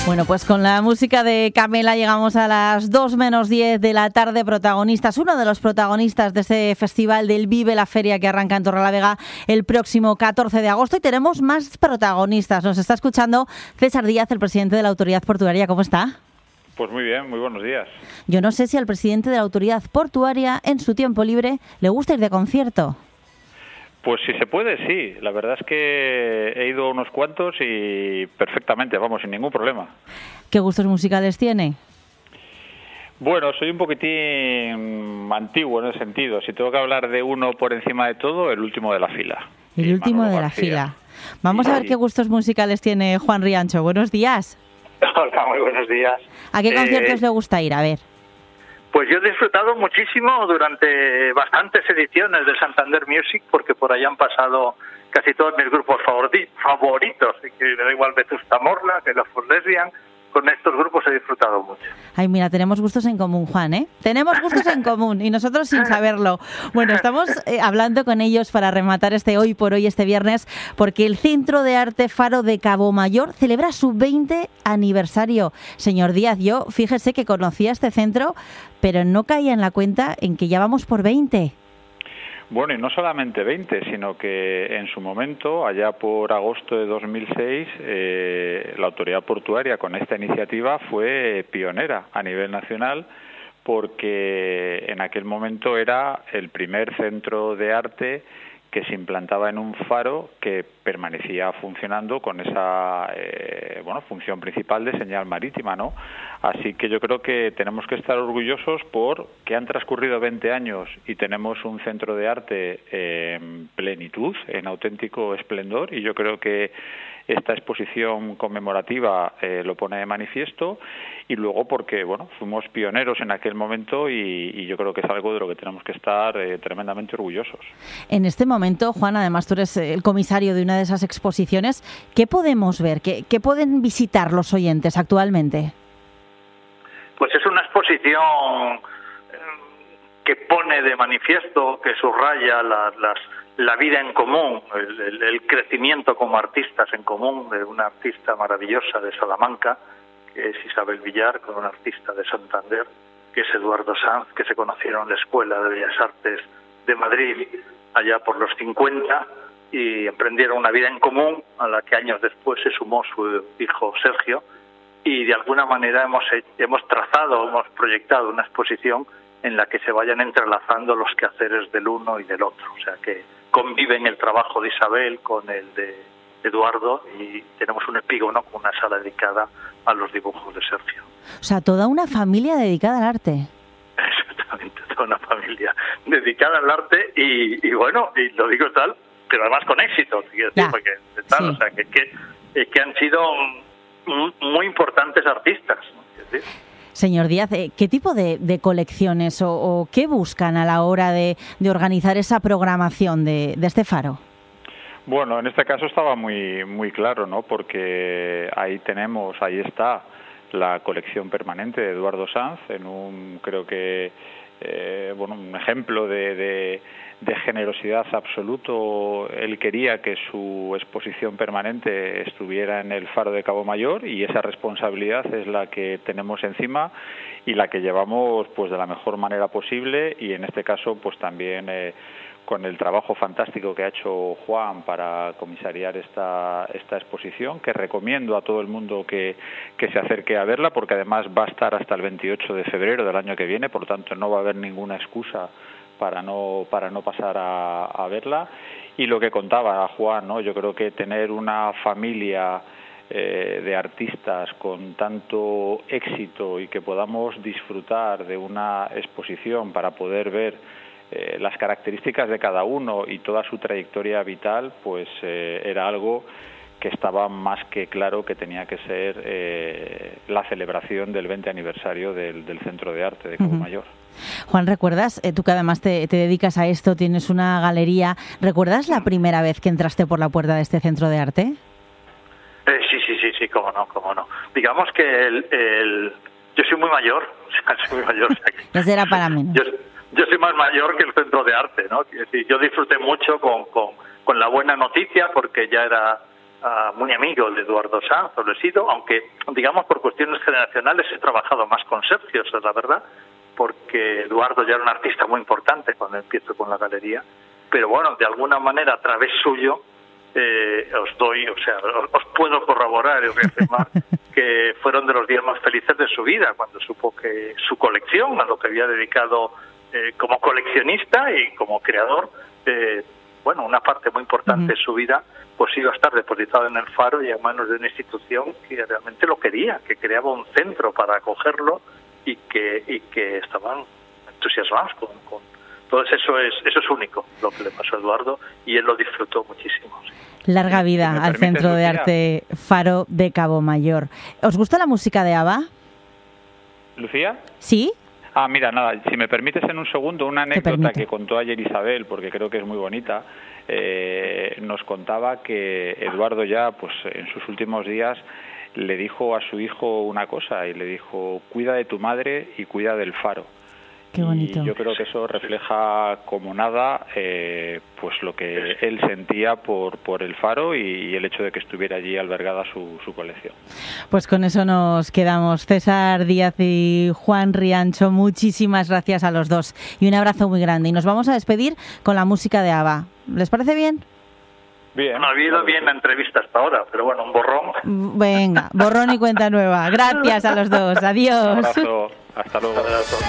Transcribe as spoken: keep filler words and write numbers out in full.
Bueno, pues con la música de Camela llegamos a las dos menos diez de la tarde. Protagonistas, uno de los protagonistas de ese festival del Vive la Feria que arranca en Torrelavega el próximo catorce de agosto. Y tenemos más protagonistas. Nos está escuchando César Díaz, el presidente de la Autoridad Portuaria. ¿Cómo está? Pues muy bien, muy buenos días. Yo no sé si al presidente de la Autoridad Portuaria en su tiempo libre le gusta ir de concierto. Pues si se puede, sí. La verdad es que he ido a unos cuantos y perfectamente, vamos, sin ningún problema. ¿Qué gustos musicales tiene? Bueno, soy un poquitín antiguo en ese sentido. Si tengo que hablar de uno por encima de todo, el último de la fila. El último de la fila. Vamos a ver qué gustos musicales tiene Juan Riancho. Buenos días. Hola, muy buenos días. ¿A qué conciertos eh, le gusta ir? A ver. Pues yo he disfrutado muchísimo durante bastantes ediciones del Santander Music, porque por ahí han pasado casi todos mis grupos favoritos, que me da igual Vetusta Morla, que los For Lesbian. Con estos grupos he disfrutado mucho. Ay, mira, tenemos gustos en común, Juan, ¿eh? Tenemos gustos en común y nosotros sin saberlo. Bueno, estamos eh, hablando con ellos para rematar este hoy por hoy, este viernes, porque el Centro de Arte Faro de Cabo Mayor celebra su veinte aniversario. Señor Díaz, yo fíjese que conocía este centro, pero no caía en la cuenta en que ya vamos por veinte. Bueno, y no solamente veinte, sino que en su momento, allá por agosto de dos mil seis, eh, la Autoridad Portuaria con esta iniciativa fue pionera a nivel nacional, porque en aquel momento era el primer centro de arte que se implantaba en un faro que permanecía funcionando con esa eh, bueno función principal de señal marítima, ¿no? Así que yo creo que tenemos que estar orgullosos por que han transcurrido veinte años y tenemos un centro de arte en plenitud, en auténtico esplendor, y yo creo que esta exposición conmemorativa eh, lo pone de manifiesto, y luego porque bueno fuimos pioneros en aquel momento y, y yo creo que es algo de lo que tenemos que estar eh, tremendamente orgullosos. En este momento, Juan, además tú eres el comisario de una de esas exposiciones, ¿qué podemos ver? ¿Qué, qué pueden visitar los oyentes actualmente? Pues es una exposición que pone de manifiesto, que subraya las, las, la vida en común, el, el, el crecimiento como artistas en común de una artista maravillosa de Salamanca, que es Isabel Villar, con un artista de Santander, que es Eduardo Sanz, que se conocieron en la Escuela de Bellas Artes de Madrid allá por los cincuenta y emprendieron una vida en común a la que años después se sumó su hijo Sergio, y de alguna manera hemos hemos trazado, hemos proyectado una exposición en la que se vayan entrelazando los quehaceres del uno y del otro, o sea que conviven el trabajo de Isabel con el de Eduardo y tenemos un epígono con una sala dedicada a los dibujos de Sergio. O sea, toda una familia dedicada al arte. Exactamente, toda una familia dedicada al arte y, y bueno, y lo digo tal, pero además con éxito, quiero decir, porque tal, sí. O sea, que, que, que han sido muy importantes artistas, ¿no? Señor Díaz, ¿qué tipo de, de colecciones o, o qué buscan a la hora de, de organizar esa programación de, de este faro? Bueno, en este caso estaba muy muy claro, ¿no? Porque ahí tenemos, ahí está la colección permanente de Eduardo Sanz, en un, creo que, eh, bueno, un ejemplo de, de, de generosidad absoluto. Él quería que su exposición permanente estuviera en el Faro de Cabo Mayor y esa responsabilidad es la que tenemos encima y la que llevamos pues de la mejor manera posible, y en este caso pues también eh, con el trabajo fantástico que ha hecho Juan para comisariar esta esta exposición, que recomiendo a todo el mundo que, que se acerque a verla, porque además va a estar hasta el veintiocho de febrero del año que viene, por lo tanto no va a haber ninguna excusa para no para no pasar a, a verla. Y lo que contaba Juan, ¿no? Yo creo que tener una familia eh, de artistas con tanto éxito y que podamos disfrutar de una exposición para poder ver eh, las características de cada uno y toda su trayectoria vital, pues eh, era algo que estaba más que claro que tenía que ser eh, la celebración del veinte aniversario del, del Centro de Arte de Cabo uh-huh. Mayor. Juan, ¿recuerdas? Eh, tú que además te, te dedicas a esto, tienes una galería. ¿Recuerdas la primera vez que entraste por la puerta de este Centro de Arte? Eh, sí, sí, sí, sí, cómo no, cómo no. Digamos que el, el, yo soy muy mayor, o sea, soy muy mayor. O sea, que, Eso era para mí. Yo, yo soy más mayor que el Centro de Arte, ¿no? Es decir, yo disfruté mucho con, con, con la buena noticia, porque ya era uh, muy amigo de Eduardo Sanz, o lo he sido, aunque, digamos, por cuestiones generacionales he trabajado más con Sergio, esa es la verdad, porque Eduardo ya era un artista muy importante cuando empiezo con la galería, pero bueno, de alguna manera, a través suyo, eh, os doy, o sea, os, os puedo corroborar y reafirmar que fueron de los días más felices de su vida, cuando supo que su colección, a lo que había dedicado eh, como coleccionista y como creador, eh, bueno, una parte muy importante uh-huh. de su vida, pues iba a estar depositada en el Faro y a manos de una institución que realmente lo quería, que creaba un centro para acogerlo y que y que estaban entusiasmados con, con entonces eso es eso es único lo que le pasó a Eduardo y él lo disfrutó muchísimo. Sí. Larga vida al Centro de Arte Faro de Cabo Mayor. ¿Os gusta la música de ABBA? ¿Lucía? ¿Sí? Ah, mira, nada, si me permites en un segundo una anécdota que contó ayer Isabel, porque creo que es muy bonita. Eh, nos contaba que Eduardo ya, pues en sus últimos días, le dijo a su hijo una cosa y le dijo: cuida de tu madre y cuida del Faro. Qué bonito. Y yo creo que eso refleja como nada eh, pues lo que él sentía por por el Faro y, y el hecho de que estuviera allí albergada su, su colección. Pues con eso nos quedamos. César Díaz y Juan Riancho, muchísimas gracias a los dos y un abrazo muy grande. Y nos vamos a despedir con la música de ABBA. ¿Les parece bien? Bien. No ha habido bien la entrevista hasta ahora, pero bueno, un borrón. Venga, borrón y cuenta nueva. Gracias a los dos. Adiós. Un abrazo. Hasta luego.